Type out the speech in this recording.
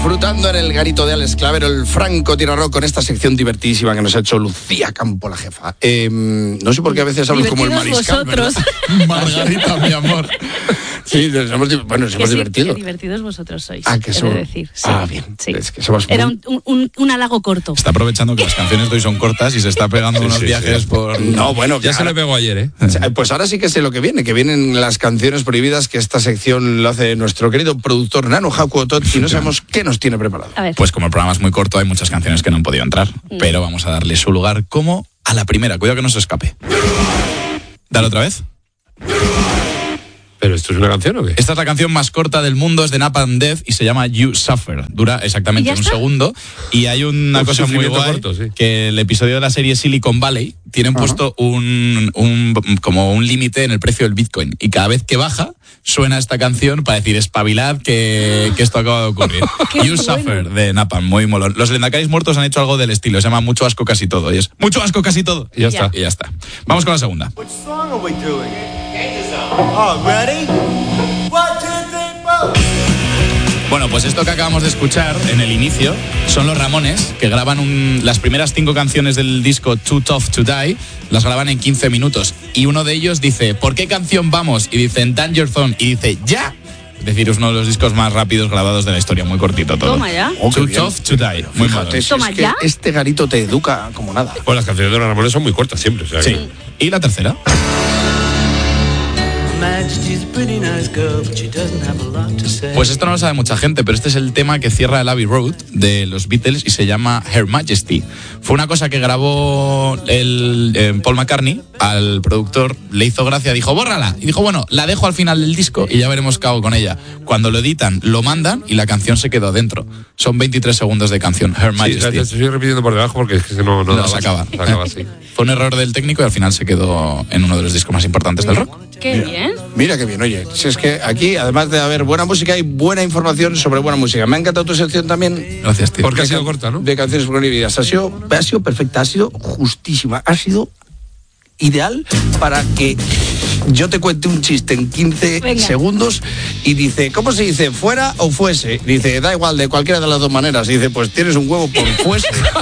Disfrutando en el garito de Alex Clavero, el Franco Tirarro, con esta sección divertidísima que nos ha hecho Lucía Campo, la jefa. No sé por qué a veces hablo como el mariscal, vosotros. Margarita, mi amor. Sí, nos hemos divertido. Qué divertidos vosotros sois. Ah, que somos. Decir, sí. Ah, bien. Sí. Es que somos Era un halago corto. Está aprovechando que las canciones de hoy son cortas y se está pegando unos viajes por... No, bueno, ya se lo pegó ayer, ¿eh? Pues ahora sí que sé lo que vienen las canciones prohibidas, que esta sección lo hace nuestro querido productor Nano Hakuotot, y no sabemos qué nos tiene preparado. A ver. Pues como el programa es muy corto, hay muchas canciones que no han podido entrar, pero vamos a darle su lugar como a la primera. Cuidado que no se escape. Dale otra vez. ¿Pero esto es una canción o qué? Esta es la canción más corta del mundo, es de Napalm Death y se llama You Suffer. Dura exactamente un segundo. Y hay una cosa muy guay, corto, sí. que el episodio de la serie Silicon Valley tienen puesto como un límite en el precio del Bitcoin. Y cada vez que baja, suena esta canción para decir, espabilad, que esto acaba de ocurrir. You Suffer, de Napalm, muy molón. Los Lendacaris muertos han hecho algo del estilo, se llama Mucho asco casi todo. Y es mucho asco casi todo. Y ya está. Y ya está. Vamos con la segunda. Which song are we doing? Oh, ready? 1, 2, 3, 4. Bueno, pues esto que acabamos de escuchar en el inicio son los Ramones, que graban las primeras 5 canciones del disco Too Tough to Die, las graban en 15 minutos. Y uno de ellos dice, ¿por qué canción vamos? Y dicen, Danger Zone. Y dice, ¡ya! Es decir, es uno de los discos más rápidos grabados de la historia, muy cortito todo. Toma ya. Too Tough to Die. Muy Fíjate, malo. Toma es que ya. este garito te educa como nada. Pues las canciones de los Ramones son muy cortas siempre. O sea, Sí. ¿Y la tercera? Pues esto no lo sabe mucha gente, pero este es el tema que cierra el Abbey Road de los Beatles y se llama Her Majesty. Fue una cosa que grabó Paul McCartney, al productor le hizo gracia, dijo, bórrala. Y dijo, bueno, la dejo al final del disco y ya veremos qué hago con ella. Cuando lo editan, lo mandan y la canción se quedó dentro. Son 23 segundos de canción, Her Majesty. Sí, te estoy repitiendo por debajo porque es que no se acaba. Se acaba así. Fue un error del técnico y al final se quedó en uno de los discos más importantes del rock. Qué bien. Mira qué bien, oye. Si es que aquí, además de haber buena música, hay buena información sobre buena música. Me ha encantado tu sección también. Gracias, tío. Porque ha sido corta, ¿no? De canciones prohibidas. Ha sido perfecta, ha sido justísima, ha sido ideal para que yo te cuente un chiste en 15 segundos y dice, ¿cómo se dice? ¿Fuera o fuese? Dice, da igual, de cualquiera de las dos maneras. Y dice, pues tienes un huevo por fuese.